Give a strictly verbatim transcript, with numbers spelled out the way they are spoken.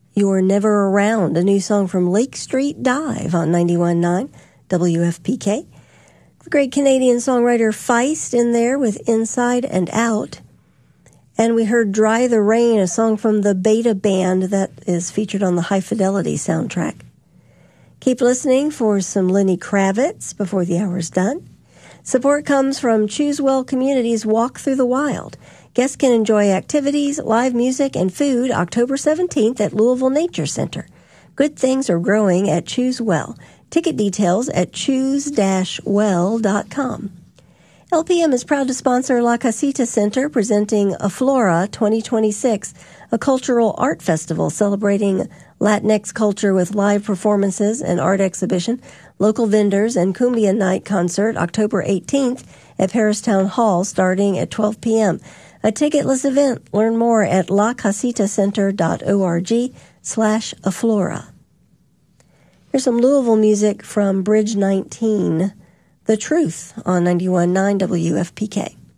You're Never Around, a new song from Lake Street Dive on ninety-one point nine W F P K. The great Canadian songwriter Feist in there with Inside and Out. And we heard Dry the Rain, a song from the Beta Band that is featured on the High Fidelity soundtrack. Keep listening for some Lenny Kravitz before the hour's done. Support comes from Choose Well Communities Walk Through the Wild. Guests can enjoy activities, live music, and food October seventeenth at Louisville Nature Center. Good things are growing at Choose Well. Ticket details at choose dash well dot com. L P M is proud to sponsor La Casita Center presenting Aflora twenty twenty-six, a cultural art festival celebrating Latinx culture with live performances and art exhibition, local vendors, and Cumbia Night concert October eighteenth at Paris Town Hall starting at twelve p.m. A ticketless event. Learn more at la casita center dot org slash aflora. Here's some Louisville music from Bridge nineteen, The Truth on ninety-one point nine W F P K.